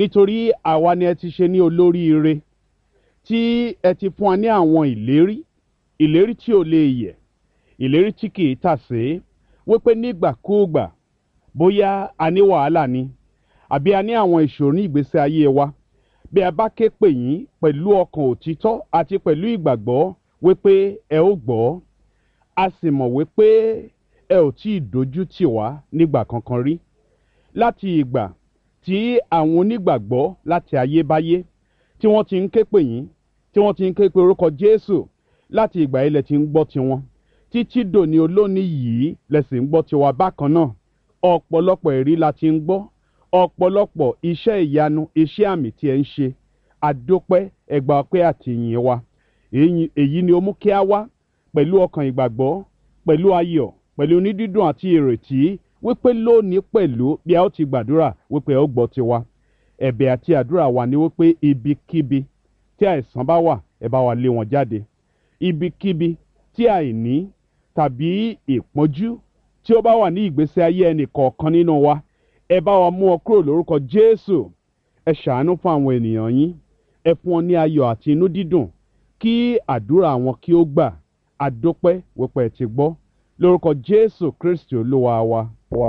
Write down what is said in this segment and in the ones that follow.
nítorí àwa ni ẹ ti ṣe ní olóríire tí ẹ ti fún wa ní àwọn ìlérí tí ò lè yẹ̀, ìlérí tí kì í tàsé, wípé nígbàkúùgbà bóyá a ní wàhálà ni àbí a ní àwọn ìṣòro ní ìgbésí ayé wa, bí a bá ké pè yín pẹ̀lú ọkàn òtítọ́ àti pẹ̀lú ìgbàgbọ́ wípé ẹ ó gbọ́, a sì mọ̀ wípé ẹ ò tí ì dojú tì wá nígbà kankan rí. Láti ìgbà tí àwọn onígbàgbọ́ láti ayébáyé tí wọ́n ti ń ké pè yín, tí wọ́n ti ń ké pe orúkọ Jésù, láti ìgbà yìí lẹ ti ń gbọ́ tiwọn, títí dòní olónìí yìí lẹ sì ń gbọ́ tiwa bákan náà. Ọ̀pọ̀lọpọ̀ ẹ̀rí la ti ń gbọ́, ọ̀pọ̀lọpọ̀ iṣẹ́ ìyanu, iṣẹ́ àmì tí ẹ ń ṣe. Àdópẹ́, ẹ gbà ọpẹ́ àti ìyìn wa. Èyí ni ó mú kí a wá pẹ̀lú ọkàn ìgbàgbọ́, pẹ̀lú ayọ̀, pẹ̀lú onídídùn àti ìrètí wípé lónìí pẹ̀lú bí a ó ti gbàdúrà wípé ẹ ó gbọ́ tiwa. Ẹ̀bẹ̀ àti àdúrà wa ni wípé ibikíbi tí àìsàn bá wà, ẹ bá wa lé wọn jáde. Ibikíbi tí àìní tàbí ìpọ́njú tí ó bá wà ní ìgbésí ayé ẹnì kọ̀ọ̀kan nínú wa, ẹ bá wa mú ọ kúrò lórúkọ Jésù. Ẹ ṣàánú fún àwọn ènìyàn yín, ẹ fún wọn ní ayọ̀ àti inú dídùn, kí àdúrà wọn kí ó gbà. Àdópẹ́ wípé ẹ ti gbọ́ lórúkọ Jésù Kristi Olúwa wa.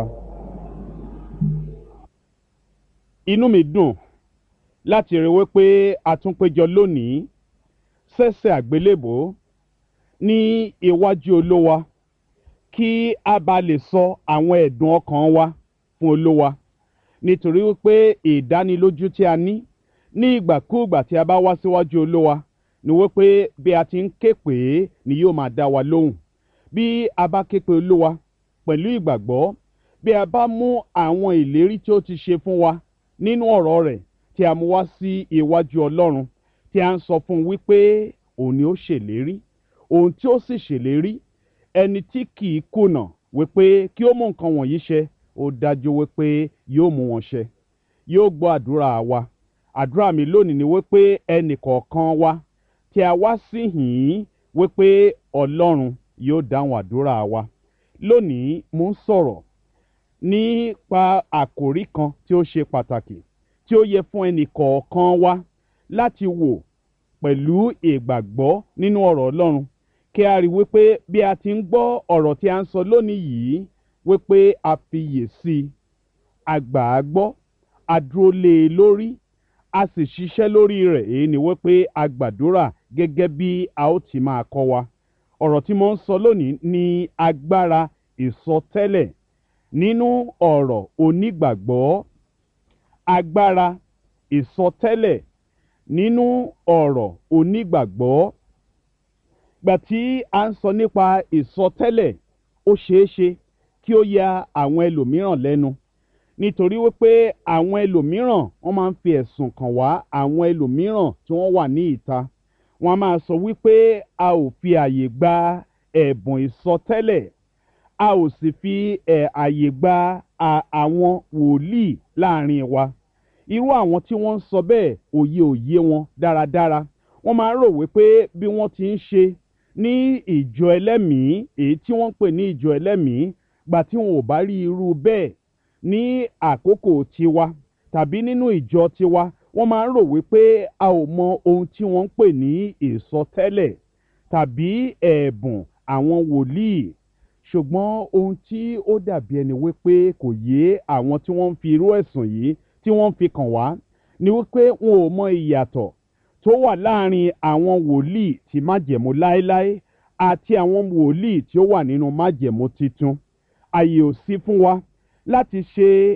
Inú mi dùn láti rí wípé a tún péjọ lónìí sẹ́sẹ̀ àgbélébò ní iwájú Olúwa kí a bá lè sọ àwọn ẹ̀dùn ọkàn wa fún Olúwa, nítorí wípé ìdánilójú tí a ní ìgbàkúùgbà tí a bá wá síwájú Olúwa ni wípé bí a ti ń ké pè é ni yóò máa dá wa lóhùn. Bí a bá ké pe Olúwa pẹ̀lú ìgbàgbọ́, bí a bá mú àwọn ìlérí tí ó ti ṣe fún wa nínú ọ̀rọ̀ rẹ̀ tí a mú wá sí iwájú Ọlọ́run, tí a ń sọ fún un wípé òun ni ó ṣèlérí, òun tí ó sì ṣèlérí, ẹni tí kì í kùnà wípé kí ó mú nǹkan wọ̀nyí ṣẹ, ó dájú wípé yóò mú wọn ṣẹ. Yóò gbọ́ àdúrà wa. Àdúrà mi lónìí ni wípé ẹnì kọ̀ọ̀kan wa tí a wá sí hìn wípé Ọlọ́run yóò dáhùn àdúrà wa. Lónìí mo ń sọ̀rọ̀ nípa àkòrí kan tí ó ṣe pàtàkì tí ó yẹ fún ẹnì kọ̀ọ̀kan wa láti wò pẹ̀lú ìgbàgbọ́ nínú ọ̀rọ̀ Ọlọ́run, kí a rí wípé bí a ti ń gbọ́ ọ̀rọ̀ tí a ń sọ lónìí yìí wípé a fiyè sí i, a gbà á gbọ́, a dúró lé e lórí, a sì ṣiṣẹ́ lórí rẹ̀. Èyí ni wípé a gbàdúrà gẹ́gẹ́ bí a ó ti máa kọ́ wa. Ọ̀rọ̀ tí mo ń sọ lónìí ni agbára ìsọtẹ́lẹ̀ nínú ọ̀rọ̀ onígbàgbọ́. Agbára ìsọtẹ́lẹ̀ nínú ọ̀rọ̀ onígbàgbọ́. Gbà tí a ń sọ nípa ìsọtẹ́lẹ̀, ó ṣeé ṣe kí ó ya àwọn ẹlòmíràn lẹ́nu, nítorí wípé àwọn ẹlòmíràn wọ́n máa ń fi ẹ̀sùn kàn wá àwọn ẹlòmíràn tí wọ́n wà ní ìta. Wọ́n á máa sọ wípé a ò fi àyè gba ẹ̀bùn ìsọtẹ́lẹ̀, a ò sì fi àyè gba àwọn wòlíì láàrin wa. Irú àwọn tí wọ́n ń sọ bẹ́ẹ̀ òye wọn dáradára. Wọ́n máa ń rò wípé bí wọ́n ti ń ṣe ní ìjọ ẹlẹ́mìí, èyí tí wọ́n ń pè ní ìjọ ẹlẹ́mìí, gbà tí wọn ò bá rí irú bẹ́ẹ̀ ní àkókò tiwa tàbí nínú ìjọ tiwa, wọ́n máa ń rò wípé a ò mọ ohun tí wọ́n ń pè ní ìsọtẹ́lẹ̀ tàbí ẹ̀bùn àwọn wòlíì. Ṣùgbọ́n ohun tí ó dàbí ẹni wípé kò yé àwọn tí wọ́n ń fi irú ẹ̀sùn yìí tí wọ́n ń fi kàn wá ni wípé wọn ò mọ ìyàtọ̀ tó wà láàrin àwọn wòlíì ti májẹ̀mú láéláé àti àwọn wòlíì tí ó wà nínú májẹ̀mú titun. Àyè ò sí fún wa láti ṣe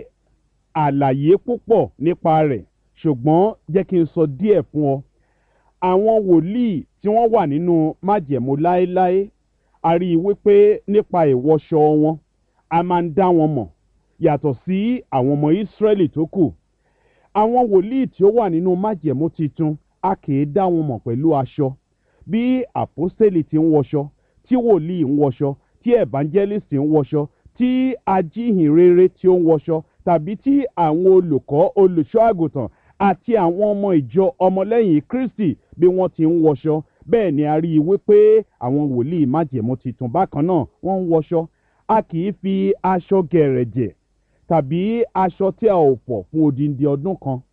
àlàyé púpọ̀ nípa rẹ̀, ṣùgbọ́n jẹ́ kí n sọ díẹ̀ fún ọ. Àwọn wòlíì tí wọ́n wà nínú májẹ̀mú láéláé, a rí i wípé nípa ìwọṣọ wọn a máa ń dá wọn mọ̀ yàtọ̀ sí àwọn ọmọ Ísírẹ́lì tó kù. Àwọn wòlíì tí ó wà nínú májẹ̀mú titun, a kì í dá wọn mọ̀ pẹ̀lú aṣọ. Bí àpọ́stélì ti ń wọṣọ, tí wòlíì ń wọṣọ, tí evangelist ń wọṣọ, tí ajíhìnrere tí ó ń wọṣọ, tàbí tí àwọn olùkọ́, olùṣọ́ àgùntàn àti àwọn ọmọ ìjọ ọmọlẹ́yìn Kristi bí wọ́n ti ń wọṣọ, bẹ́ẹ̀ ni a rí i wípé àwọn wòlíì májẹ̀mú titun bákan náà wọ́n ń wọṣọ. A kì í fi aṣọ gẹ̀rẹ̀jẹ̀ tàbí aṣọ tí a ò pọ̀ fún odindi ọdún kan